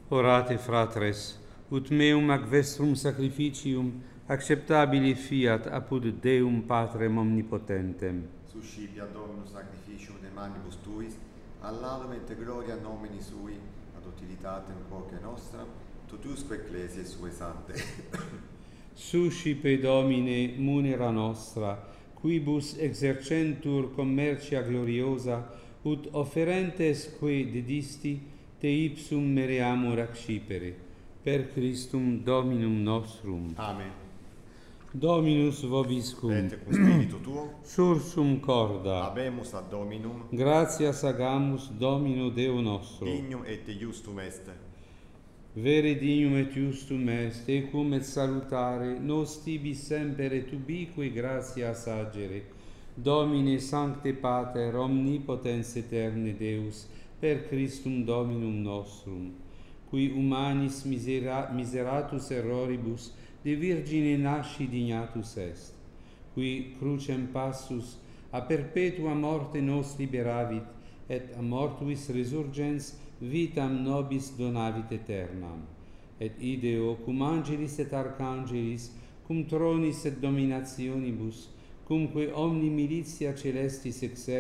Orate, fratres, ut meum ac vestrum sacrificium acceptabili fiat apud Deum Patrem omnipotentem. Suscipia Dominus sacrificium de manibus tuis, all'alum et gloria nomini sui, ad utilitatem quoque nostra, totusque ecclesiae sue sante. Suscipe Domine munera nostra, quibus exercentur commercia gloriosa, ut offerentes que dedisti, te ipsum mereamur accipere. Per Christum Dominum nostrum. Amen. Dominus vobiscum. Et cum spiritu tuo, Sursum corda. habemus ad Dominum, Gratias agamus Domino Deo nostro. dignum et justum est. Vere dignum et justum est, ecum et salutare, nos tibi semper et ubique gratias agere. Domine Sancte Pater, omnipotens aeterne Deus, per Christum Dominum nostrum, qui humanis miseratus erroribus de Virgine nasci dignatus est, qui crucem passus a perpetua morte nos liberavit, et a mortuis resurgens vitam nobis donavit aeternam. Et ideo cum angelis et archangelis, cum tronis et dominationibus, cumque omni militia celestis exercit,